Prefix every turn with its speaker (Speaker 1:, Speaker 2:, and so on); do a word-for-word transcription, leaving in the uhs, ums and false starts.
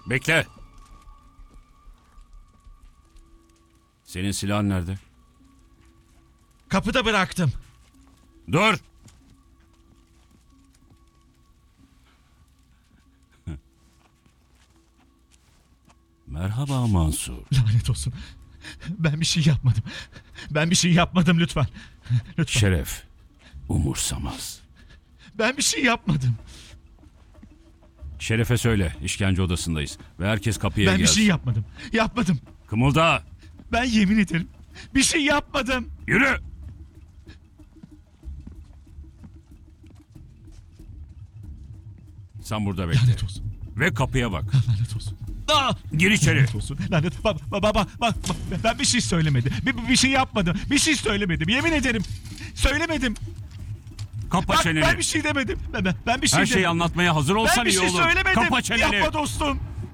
Speaker 1: Bekle. Senin silahın nerede?
Speaker 2: Kapıda bıraktım.
Speaker 1: Dur! Merhaba Mansur.
Speaker 2: Lanet olsun. Ben bir şey yapmadım. Ben bir şey yapmadım lütfen. Lütfen.
Speaker 1: Şeref umursamaz.
Speaker 2: Ben bir şey yapmadım.
Speaker 1: Şeref'e söyle, işkence odasındayız ve herkes kapıya
Speaker 2: Ben bir
Speaker 1: gelsin.
Speaker 2: şey yapmadım. Yapmadım.
Speaker 1: Kımılda!
Speaker 2: Ben yemin ederim. Bir şey yapmadım.
Speaker 1: Yürü! Sen burada bekle.
Speaker 2: Lanet olsun.
Speaker 1: Ve kapıya bak.
Speaker 2: Lanet olsun. Aa!
Speaker 1: Gir içeri.
Speaker 2: Lanet olsun. Lanet. Baba baba bak, bak, bak. Ben bir şey söylemedim. Bir, bir şey yapmadım. Bir şey söylemedim. Yemin ederim. Söylemedim.
Speaker 1: Kapa
Speaker 2: Bak
Speaker 1: çeneni.
Speaker 2: ben bir şey demedim. Ben, ben, ben bir şey
Speaker 1: Her
Speaker 2: demedim.
Speaker 1: şeyi anlatmaya hazır olsan
Speaker 2: Ben bir
Speaker 1: iyi
Speaker 2: şey
Speaker 1: olur.
Speaker 2: söylemedim.
Speaker 1: Kapa çeneni.
Speaker 2: Yapma dostum.